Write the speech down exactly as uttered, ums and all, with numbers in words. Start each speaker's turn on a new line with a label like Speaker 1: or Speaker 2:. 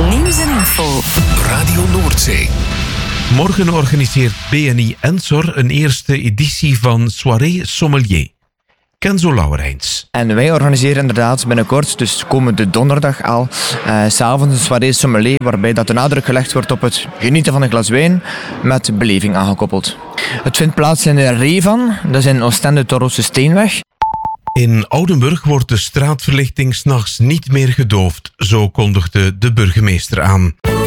Speaker 1: Nieuws en info.
Speaker 2: Radio Noordzee.
Speaker 3: Morgen organiseert B N I Ensor een eerste editie van Soirée Sommelier. Kenzo Lauwerijns.
Speaker 4: En wij organiseren inderdaad binnenkort, dus komende donderdag al, uh, 's avonds een soirée sommelier, waarbij dat de nadruk gelegd wordt op het genieten van een glas wijn met beleving aangekoppeld. Het vindt plaats in de Revan, dat is in Oostende-Torrose Steenweg.
Speaker 3: In Oudenburg wordt de straatverlichting 's nachts niet meer gedoofd, zo kondigde de burgemeester aan.